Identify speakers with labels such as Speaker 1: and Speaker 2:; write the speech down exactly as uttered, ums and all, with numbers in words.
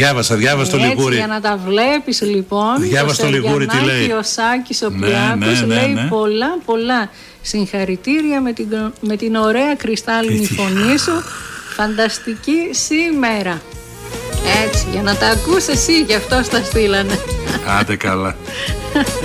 Speaker 1: Διάβασα, διάβασα το Λιγούρι.
Speaker 2: Για να τα βλέπεις λοιπόν.
Speaker 1: Διάβασα το Λιγούρι τι λέει.
Speaker 2: Ο Σάκης ο
Speaker 1: ναι,
Speaker 2: Πλιάτος
Speaker 1: ναι, ναι,
Speaker 2: λέει
Speaker 1: ναι.
Speaker 2: πολλά πολλά συγχαρητήρια με την, με την ωραία κρυστάλλινη φωνή σου. Φανταστική σήμερα. Έτσι, για να τα ακούς εσύ, γι' αυτό στα στείλανε.
Speaker 1: Άντε καλά.